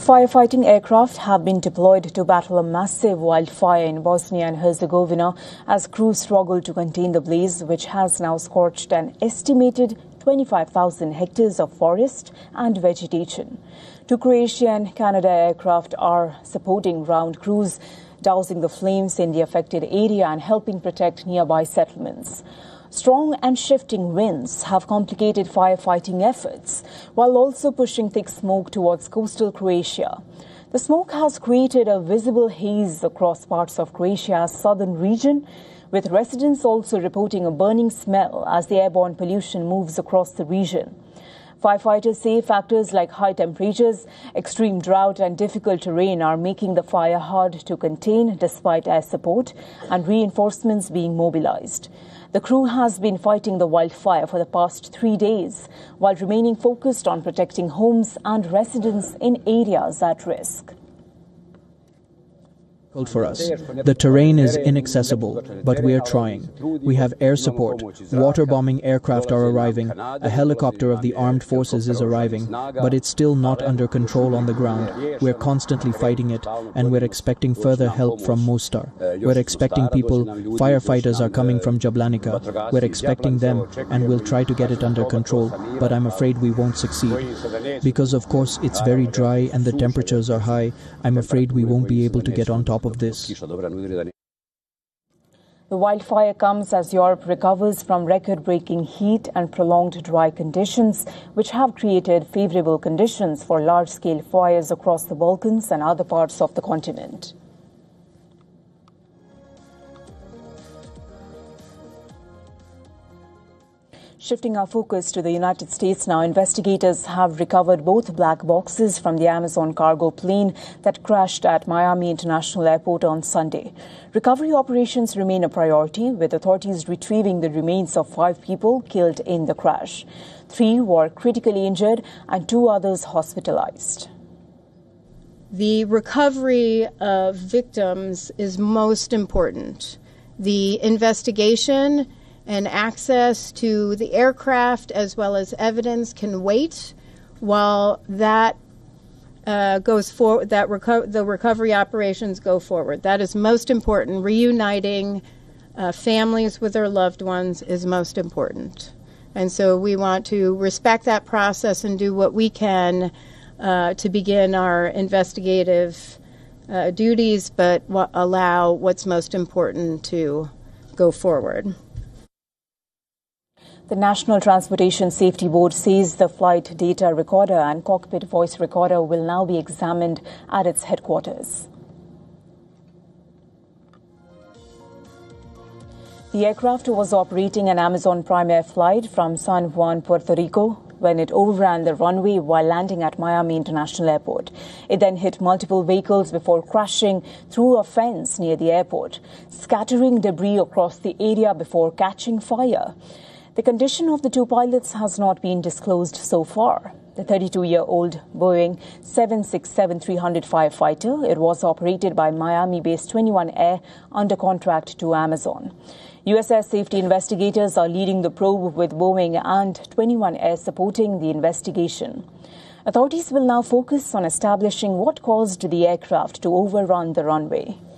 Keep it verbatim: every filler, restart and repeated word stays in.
Firefighting aircraft have been deployed to battle a massive wildfire in Bosnia and Herzegovina as crews struggle to contain the blaze, which has now scorched an estimated twenty-five thousand hectares of forest and vegetation. Two Croatia and Canada aircraft are supporting ground crews, dousing the flames in the affected area and helping protect nearby settlements. Strong and shifting winds have complicated firefighting efforts, while also pushing thick smoke towards coastal Croatia. The smoke has created a visible haze across parts of Croatia's southern region, with residents also reporting a burning smell as the airborne pollution moves across the region. Firefighters say factors like high temperatures, extreme drought and difficult terrain are making the fire hard to contain despite air support and reinforcements being mobilized. The crew has been fighting the wildfire for the past three days while remaining focused on protecting homes and residents in areas at risk. For us. The terrain is inaccessible, but we are trying. We have air support. Water bombing aircraft are arriving. A helicopter of the armed forces is arriving, but it's still not under control on the ground. We're constantly fighting it, and we're expecting further help from Mostar. We're expecting people. Firefighters are coming from Jablanica. We're expecting them, and we'll try to get it under control, but I'm afraid we won't succeed. Because, of course, it's very dry and the temperatures are high, I'm afraid we won't be able to get on top of this. The wildfire comes as Europe recovers from record-breaking heat and prolonged dry conditions, which have created favorable conditions for large-scale fires across the Balkans and other parts of the continent. Shifting our focus to the United States now, investigators have recovered both black boxes from the Amazon cargo plane that crashed at Miami International Airport on Sunday. Recovery operations remain a priority, with authorities retrieving the remains of five people killed in the crash. Three were critically injured and two others hospitalized. The recovery of victims is most important. The investigation and access to the aircraft as well as evidence can wait while that uh, goes forward, that reco- the recovery operations go forward. That is most important. Reuniting uh, families with their loved ones is most important. And so we want to respect that process and do what we can uh, to begin our investigative uh, duties, but w- allow what's most important to go forward. The National Transportation Safety Board says the flight data recorder and cockpit voice recorder will now be examined at its headquarters. The aircraft was operating an Amazon Prime Air flight from San Juan, Puerto Rico, when it overran the runway while landing at Miami International Airport. It then hit multiple vehicles before crashing through a fence near the airport, scattering debris across the area before catching fire. The condition of the two pilots has not been disclosed so far. The thirty-two-year-old Boeing seven sixty-seven three hundred firefighter, it was operated by Miami-based twenty-one Air under contract to Amazon. U S Air safety investigators are leading the probe, with Boeing and twenty-one Air supporting the investigation. Authorities will now focus on establishing what caused the aircraft to overrun the runway.